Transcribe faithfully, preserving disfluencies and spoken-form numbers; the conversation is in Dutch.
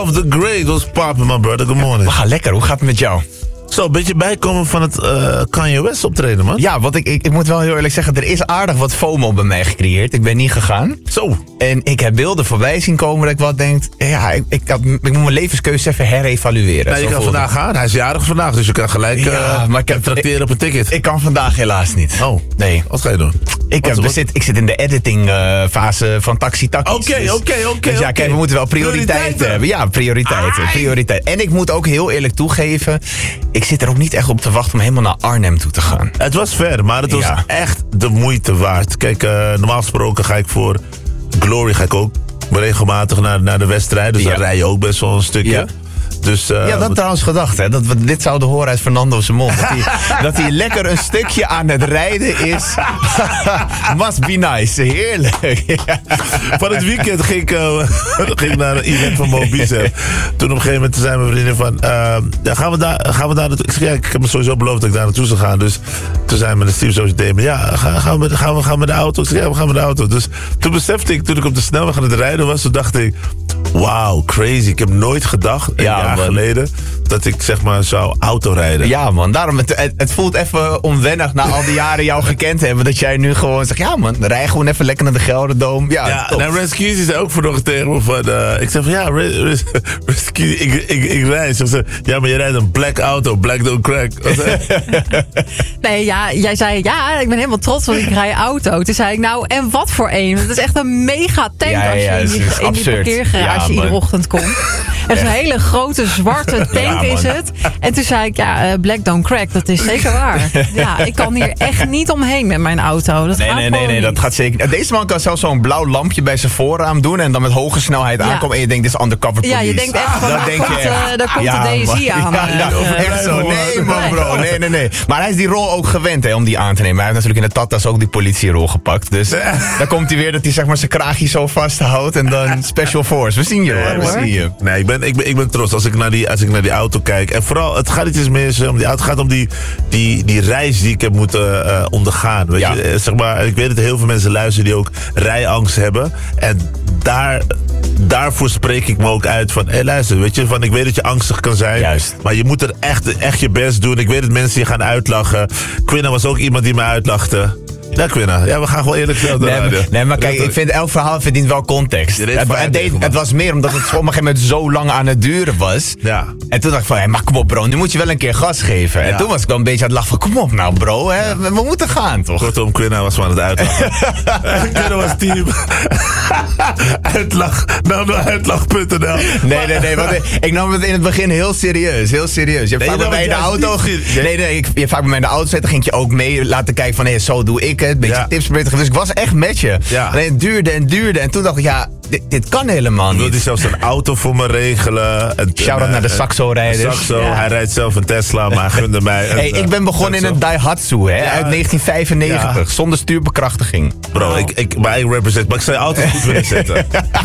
Of the Great was popping, my brother. Good morning. We gaan lekker, hoe gaat het met jou? Zo, een beetje bijkomen van het uh, Kanye West optreden, man. Ja, want ik, ik, ik moet wel heel eerlijk zeggen, er is aardig wat FOMO bij mij gecreëerd. Ik ben niet gegaan. Zo. En ik heb beelden voorbij zien komen dat ik wat denk, ja, ik, ik, had, ik moet mijn levenskeuze even herevalueren. Nou, je kan vandaag gaan. Hij is jarig vandaag, dus je kan gelijk uh, ja, maar ik heb, tracteren ik, op een ticket. Ik kan vandaag helaas niet. Oh. Nee. Wat ga je doen? Ik, heb, wat? Zit, ik zit in de editing uh, fase van Taxi Taxi. Oké, oké, oké. Dus ja, kijk, we moeten wel prioriteiten, prioriteiten. hebben. Ja, prioriteiten, prioriteiten. En ik moet ook heel eerlijk toegeven, ik zit er ook niet echt op te wachten om helemaal naar Arnhem toe te gaan. Het was ver, maar het was ja. echt de moeite waard. Kijk, uh, normaal gesproken ga ik voor Glory ga ik ook regelmatig naar, naar de wedstrijd. Dus ja. dan rij je ook best wel een stukje. Ja. Dus, uh, ja, dat trouwens gedacht, hè. Dat we dit zouden horen uit Fernando's mond. Dat hij, dat hij lekker een stukje aan het rijden is. Must be nice, heerlijk. Ja. Van het weekend ging ik, uh, ging ik naar een event van Mo Bicep. Toen op een gegeven moment zei mijn vriendin van... Uh, ja, gaan, we daar, gaan we daar naartoe? Ik zei, ja, ik heb me sowieso beloofd dat ik daar naartoe zou gaan. Dus toen zei mijn Steve zo tegen me... Ja, gaan, gaan, we, gaan, we, gaan we met de auto? Ik zei, ja, we gaan met de auto. Dus toen besefte ik, toen ik op de snelweg aan het rijden was... Toen dacht ik, wauw, crazy. Ik heb nooit gedacht... Ja, jaar geleden dat ik zeg maar zou autorijden. Ja man, daarom het, het, het voelt even onwennig na al die jaren jou gekend hebben. Dat jij nu gewoon zegt, ja man, rij gewoon even lekker naar de Gelderdoom. Ja, ja nou, Rescue zei ook vanochtend tegen me van... Uh, ik zeg van ja, Rescue, ik, ik, ik rijd. Ze zei, ja, maar je rijdt een black auto, black don't crack. Nee, ja, jij zei ja, ik ben helemaal trots want ik rij auto. Toen zei ik nou, en wat voor een? Dat is echt een mega tank ja, als je ja, in die, in die parkeergarage ja, iedere ochtend komt. Er is een hele grote zwarte tank ja, is het. En toen zei ik, ja, uh, black don't crack, dat is zeker waar. Ja, ik kan hier echt niet omheen met mijn auto. Dat nee, gaat nee, nee, nee, niet. dat gaat zeker. Deze man kan zelfs zo'n blauw lampje bij zijn voorraam doen en dan met hoge snelheid ja. aankomen en je denkt, dit is undercover police. Ja, je denkt echt van, ah, daar, denk komt, uh, daar komt ja, de D S I aan. Ja, ja, uh, echt zo. Nee, man, bro. Nee, nee, nee. Maar hij is die rol ook gewend, hè, om die aan te nemen. Hij heeft natuurlijk in de Tata's ook die politierol gepakt. Dus dan komt hij weer dat hij zeg maar zijn kraagje zo vasthoudt en dan Special Force. We zien je, hoor. We zien je. Nee, ik ben, ik ben, ik ben trots als ik naar die, als ik naar die auto kijk. En vooral, het gaat niet eens meer om die auto. Het gaat om die, die, die reis die ik heb moeten uh, ondergaan. Weet ja. je? Zeg maar, ik weet dat er heel veel mensen luisteren die ook rijangst hebben. En daar, daarvoor spreek ik me ook uit van... Hé, hey, luister, weet je, van, ik weet dat je angstig kan zijn. Juist. Maar je moet er echt, echt je best doen. Ik weet dat mensen je gaan uitlachen. Quinna was ook iemand die me uitlachte. Ja, Quinna. Ja, we gaan gewoon eerlijk vertellen. Nee, maar, nee, maar kijk, ik vind elk verhaal verdient wel context. Het, het, deed, het was meer omdat het op een gegeven moment zo lang aan het duren was. Ja. En toen dacht ik van, hey, maar kom op bro, nu moet je wel een keer gas geven. Ja. En toen was ik wel een beetje aan het lachen van, kom op nou bro, hè, ja. we, we moeten gaan toch? Kortom, Quinna was van het uitlachen. Quinna was team. Uitlach, nou nou uitlach punt n l. Nee, nee, nee, want ik nam het in het begin heel serieus, heel serieus. Je hebt nee, vaak bij mij in de auto... Nee, nee, ik, je hebt vaak bij mij in de auto zitten, ging je ook mee laten kijken van, hé, hey, zo doe ik het. Een beetje ja. tips proberen. Dus ik was echt met je. Ja. Alleen het duurde en duurde. En toen dacht ik, ja, dit, dit kan helemaal niet. Wilde hij zelfs een auto voor me regelen. Shout-out naar de Saxo-rijders. Saxo, ja. Hij rijdt zelf een Tesla, maar hij gunde mij een, hey, ik ben begonnen Saxo. in een Daihatsu, hè, ja. uit negentien vijfennegentig. Ja. Zonder stuurbekrachtiging. Bro, oh. ik, ik, maar ik represent. Maar ik zou je altijd goed willen zetten.